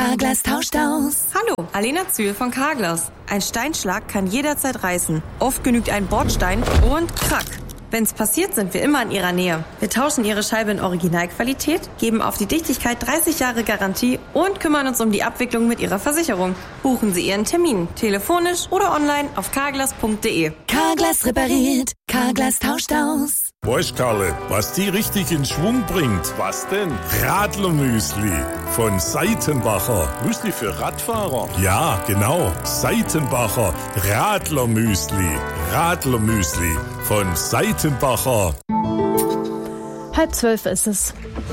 Carglass tauscht aus. Hallo, Alena Zühl von Carglass. Ein Steinschlag kann jederzeit reißen. Oft genügt ein Bordstein und krack. Wenn's passiert, sind wir immer in Ihrer Nähe. Wir tauschen Ihre Scheibe in Originalqualität, geben auf die Dichtigkeit 30 Jahre Garantie und kümmern uns um die Abwicklung mit Ihrer Versicherung. Buchen Sie Ihren Termin, telefonisch oder online auf carglass.de. Carglass repariert, Carglass tauscht aus. Weißt, Karle, was die richtig in Schwung bringt? Was denn? Radlermüsli von Seitenbacher. Müsli für Radfahrer? Ja, genau. Seitenbacher Radlermüsli. Radlermüsli von Seitenbacher. 11:30 ist es.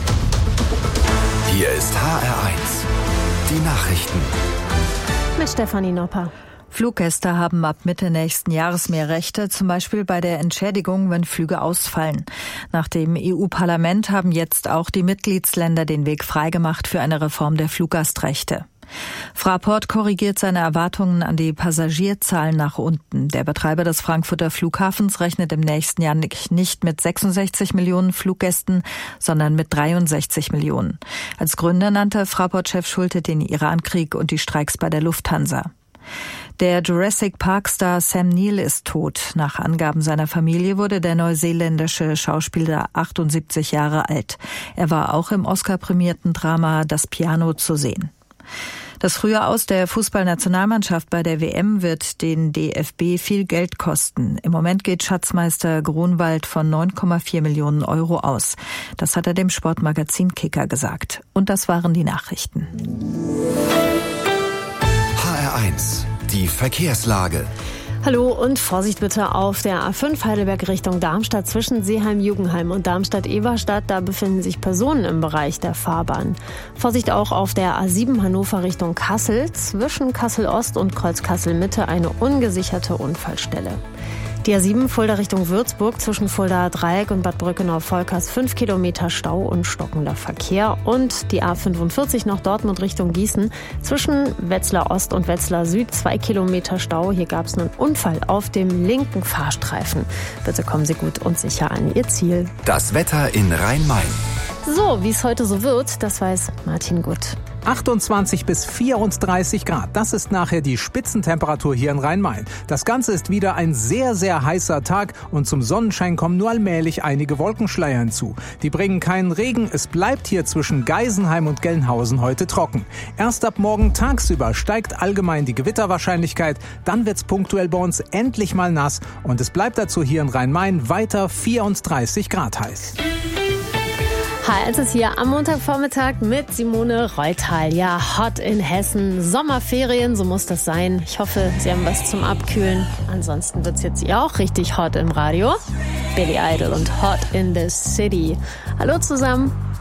Hier ist HR1. Die Nachrichten. Mit Stefanie Nopper. Fluggäste haben ab Mitte nächsten Jahres mehr Rechte, zum Beispiel bei der Entschädigung, wenn Flüge ausfallen. Nach dem EU-Parlament haben jetzt auch die Mitgliedsländer den Weg freigemacht für eine Reform der Fluggastrechte. Fraport korrigiert seine Erwartungen an die Passagierzahlen nach unten. Der Betreiber des Frankfurter Flughafens rechnet im nächsten Jahr nicht mit 66 Millionen Fluggästen, sondern mit 63 Millionen. Als Gründe nannte Fraport-Chef Schulte den Irankrieg und die Streiks bei der Lufthansa. Der Jurassic Park-Star Sam Neill ist tot. Nach Angaben seiner Familie wurde der neuseeländische Schauspieler 78 Jahre alt. Er war auch im Oscar-prämierten Drama Das Piano zu sehen. Das frühe Aus der Fußballnationalmannschaft bei der WM wird den DFB viel Geld kosten. Im Moment geht Schatzmeister Grunwald von 9,4 Millionen Euro aus. Das hat er dem Sportmagazin Kicker gesagt. Und das waren die Nachrichten. HR1, die Verkehrslage. Hallo und Vorsicht bitte auf der A5 Heidelberg Richtung Darmstadt zwischen Seeheim-Jugendheim und Darmstadt-Eberstadt. Da befinden sich Personen im Bereich der Fahrbahn. Vorsicht auch auf der A7 Hannover Richtung Kassel. Zwischen Kassel-Ost und Kreuz-Kassel-Mitte eine ungesicherte Unfallstelle. Die A7 Fulda Richtung Würzburg zwischen Fulda Dreieck und Bad Brückenau-Volkers 5 Kilometer Stau und stockender Verkehr. Und die A45 nach Dortmund Richtung Gießen zwischen Wetzlar Ost und Wetzlar Süd 2 Kilometer Stau. Hier gab es einen Unfall auf dem linken Fahrstreifen. Bitte kommen Sie gut und sicher an Ihr Ziel. Das Wetter in Rhein-Main. So, wie es heute so wird, das weiß Martin Gutt. 28 bis 34 Grad. Das ist nachher die Spitzentemperatur hier in Rhein-Main. Das Ganze ist wieder ein sehr, sehr heißer Tag und zum Sonnenschein kommen nur allmählich einige Wolkenschleier hinzu. Die bringen keinen Regen. Es bleibt hier zwischen Geisenheim und Gelnhausen heute trocken. Erst ab morgen tagsüber steigt allgemein die Gewitterwahrscheinlichkeit. Dann wird's punktuell bei uns endlich mal nass und es bleibt dazu hier in Rhein-Main weiter 34 Grad heiß. HR1 ist hier am Montagvormittag mit Simone Reutal. Ja, hot in Hessen, Sommerferien, so muss das sein. Ich hoffe, Sie haben was zum Abkühlen. Ansonsten wird's jetzt hier auch richtig hot im Radio. Billy Idol und Hot in the City. Hallo zusammen.